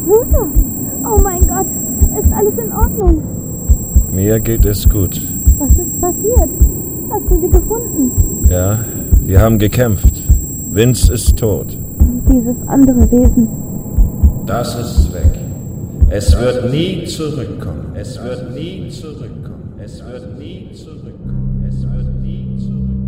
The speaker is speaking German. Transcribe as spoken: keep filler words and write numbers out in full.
Luther! Oh mein Gott! Ist alles in Ordnung? Mir geht es gut. Was ist passiert? Hast du sie gefunden? Ja, wir haben gekämpft. Vince ist tot. Und dieses andere Wesen? Das ist weg. Es wird nie zurückkommen. Es wird nie zurückkommen. Es wird nie zurückkommen. Es wird